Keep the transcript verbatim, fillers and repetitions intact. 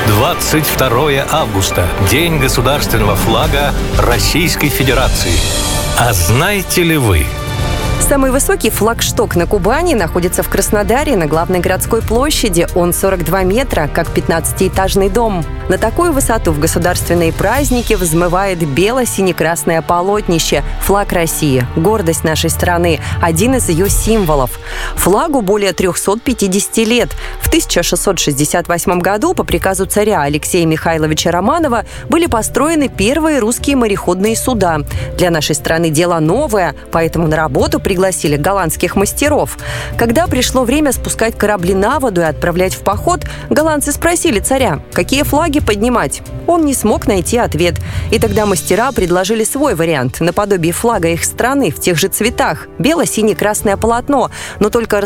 двадцать второе августа. День государственного флага Российской Федерации. А знаете ли вы? Самый высокий флагшток на Кубани находится в Краснодаре на главной городской площади. Он сорок два метра, как пятнадцатиэтажный дом. На такую высоту в государственные праздники взмывает бело-сине-красное полотнище – флаг России, гордость нашей страны, один из ее символов. Флагу более трехсот пятидесяти лет. В тысяча шестьсот шестьдесят восьмом году по приказу царя Алексея Михайловича Романова были построены первые русские мореходные суда. Для нашей страны дело новое, поэтому на работу пригласили голландских мастеров. Когда пришло время спускать корабли на воду и отправлять в поход, голландцы спросили царя, какие флаги поднимать. Он не смог найти ответ. И тогда мастера предложили свой вариант, наподобие флага их страны в тех же цветах – бело-сине-красное полотно, но только